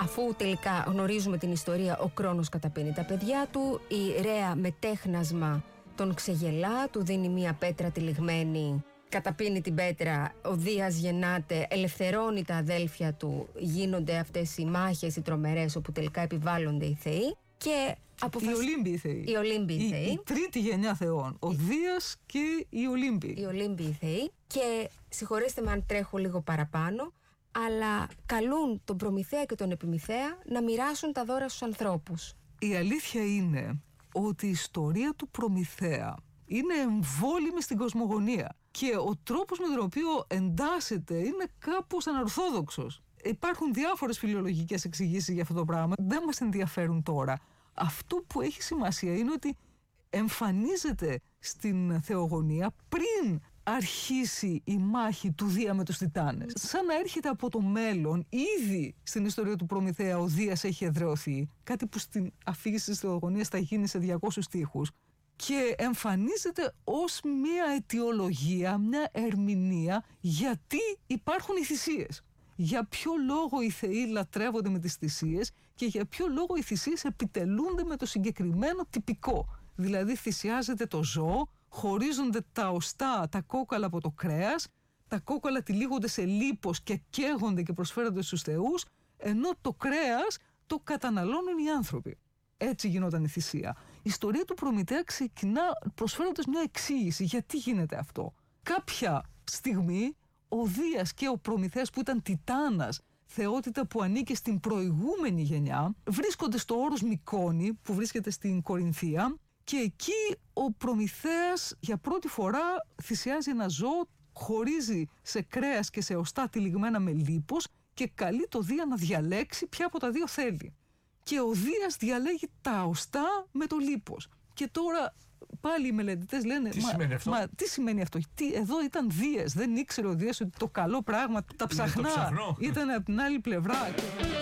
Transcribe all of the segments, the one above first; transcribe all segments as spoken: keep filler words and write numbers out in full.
αφού τελικά γνωρίζουμε την ιστορία, ο Κρόνος καταπίνει τα παιδιά του, η Ρέα με τέχνασμα τον ξεγελά, του δίνει μία πέτρα τυλιγμένη, καταπίνει την πέτρα, ο Δίας γεννάται, ελευθερώνει τα αδέλφια του, γίνονται αυτές οι μάχες οι τρομερές όπου τελικά επιβάλλονται οι θεοί και αποφασ... Οι Ολύμπιοι θεοί. Οι Ολύμπιοι θεοί. Η τρίτη γενιά θεών, ο Δίας και οι Ολύμπιοι. Οι Ολύμπιοι θεοί και συγχωρέστε με αν τρέχω λίγο παραπάνω, αλλά καλούν τον Προμηθέα και τον Επιμηθέα να μοιράσουν τα δώρα στους ανθρώπους. Η αλήθεια είναι ότι η ιστορία του Προμηθέα είναι εμβόλυμη στην κοσμογονία και ο τρόπος με τον οποίο εντάσσεται είναι κάπως ανορθόδοξος. Υπάρχουν διάφορες φιλολογικές εξηγήσεις για αυτό το πράγμα, δεν μας ενδιαφέρουν τώρα. Αυτό που έχει σημασία είναι ότι εμφανίζεται στην θεογονία πριν αρχίσει η μάχη του Δία με τους Τιτάνες. Σαν να έρχεται από το μέλλον, ήδη στην ιστορία του Προμηθέα ο Δίας έχει εδραιωθεί, κάτι που στην αφήγηση της θεογονίας θα γίνει σε διακόσιους στίχους, και εμφανίζεται ως μια αιτιολογία, μια ερμηνεία γιατί υπάρχουν οι θυσίες. Για ποιο λόγο οι θεοί λατρεύονται με τις θυσίες και για ποιο λόγο οι θυσίες επιτελούνται με το συγκεκριμένο τυπικό. Δηλαδή θυσιάζεται το ζώο, χωρίζονται τα οστά, τα κόκαλα από το κρέας, τα κόκαλα τυλίγονται σε λίπος και καίγονται και προσφέρονται στους θεούς, ενώ το κρέας το καταναλώνουν οι άνθρωποι. Έτσι γινόταν η θυσία. Η ιστορία του Προμηθέα ξεκινά προσφέροντας μια εξήγηση γιατί γίνεται αυτό. Κάποια στιγμή ο Δίας και ο Προμηθέας, που ήταν Τιτάνας, θεότητα που ανήκε στην προηγούμενη γενιά, βρίσκονται στο όρος Μικόνη που βρίσκεται στην Κορινθία και εκεί ο Προμηθέας για πρώτη φορά θυσιάζει ένα ζώο, χωρίζει σε κρέας και σε οστά τυλιγμένα με λίπος και καλεί το Δία να διαλέξει ποια από τα δύο θέλει. Και ο Δίας διαλέγει τα οστά με το λίπος. Και τώρα πάλι οι μελετητές λένε τι μα, σημαίνει αυτό? Μα, τι σημαίνει αυτό? Τι, εδώ ήταν Δίας, δεν ήξερε ο Δίας ότι το καλό πράγμα, τα ψαχνά, ήταν από την άλλη πλευρά.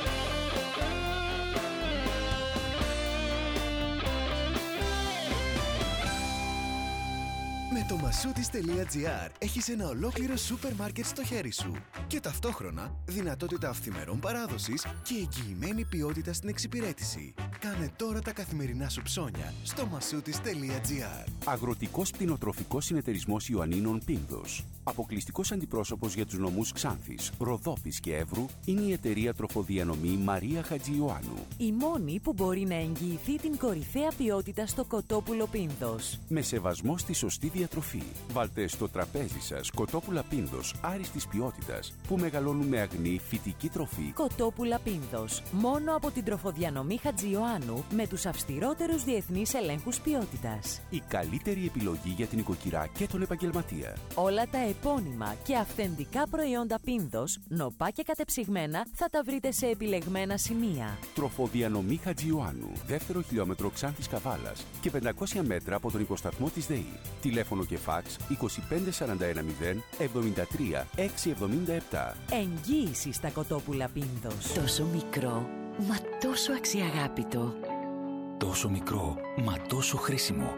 Με το μασούτις τελεία τζι άρ έχεις ένα ολόκληρο σούπερ μάρκετ στο χέρι σου και ταυτόχρονα δυνατότητα αυθημερών παράδοσης και εγγυημένη ποιότητα στην εξυπηρέτηση. Κάνε τώρα τα καθημερινά σου ψώνια στο μασούτις τελεία τζι άρ. Αγροτικός Κτηνοτροφικός Συνεταιρισμός Ιωαννίνων Πίνδος. Αποκλειστικός αντιπρόσωπος για τους νομούς Ξάνθης, Ροδόπης και Εύρου είναι η εταιρεία τροφοδιανομή Μαρία Χατζιωάννου. Η μόνη που μπορεί να εγγυηθεί την κορυφαία ποιότητα στο κοτόπουλο Πίνδος. Με σεβασμό στη σωστή διατροφή. Βάλτε στο τραπέζι σας κοτόπουλα Πίνδος άριστης ποιότητας που μεγαλώνουν με αγνή φυτική τροφή. Κοτόπουλα Πίνδος. Μόνο από την τροφοδιανομή Χατζιωάννου με τους αυστηρότερους διεθνείς ελέγχους ποιότητας. Η καλύτερη επιλογή για την οικοκυρά και τον επαγγελματία. Όλα τα επώνυμα και αυθεντικά προϊόντα Πίνδος, νοπά και κατεψυγμένα, θα τα βρείτε σε επιλεγμένα σημεία. Τροφοδιανομή Χατζιωάννου, δεύτερο χιλιόμετρο Ξάνθης Καβάλας και πεντακόσια μέτρα από τον υποσταθμό της ΔΕΗ. Τηλέφωνο και φάξ είκοσι πέντε σαράντα ένα μηδέν εβδομήντα τρία εξακόσια εβδομήντα επτά. Εγγύηση στα κοτόπουλα Πίνδος. Τόσο μικρό, μα τόσο αξιαγάπητο. Τόσο μικρό, μα τόσο χρήσιμο.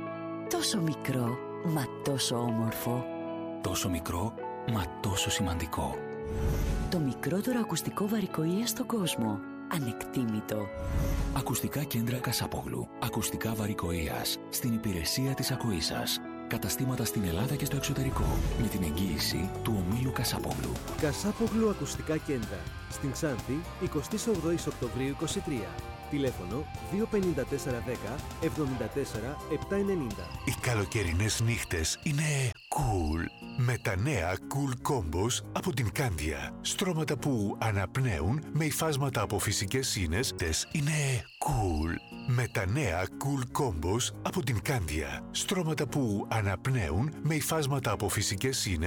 Τόσο μικρό, μα τόσο όμορφο. Τόσο μικρό, μα τόσο σημαντικό. Το μικρότερο ακουστικό βαρικοΐα στον κόσμο. Ανεκτήμητο. Ακουστικά κέντρα Κασάπογλου. Ακουστικά βαρικοΐας. Στην υπηρεσία της ακοής σας. Καταστήματα στην Ελλάδα και στο εξωτερικό. Με την εγγύηση του ομίλου Κασάπογλου. Κασάπογλου Ακουστικά Κέντρα. Στην Ξάνθη, εικοστή όγδοη Οκτωβρίου είκοσι τρία. Τηλέφωνο δύο πέντε τέσσερα δέκα εβδομήντα τέσσερα επτακόσια ενενήντα. Οι καλοκαιρινές νύχτες είναι cool. Με τα νέα Cool Combos από την Κάνδια. Στρώματα που αναπνέουν με υφάσματα από φυσικές ίνες είναι cool. Με τα νέα Cool Combos από την Κάνδια. Στρώματα που αναπνέουν με υφάσματα από φυσικές ίνες